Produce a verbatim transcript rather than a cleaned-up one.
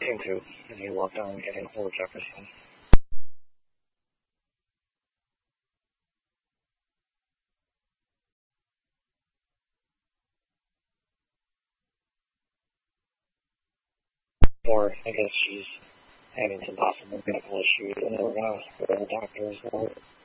seemed to, as he walked on getting hold of Jefferson. Or, I guess she's having some possible medical issues, and they were going to go to the doctor as well.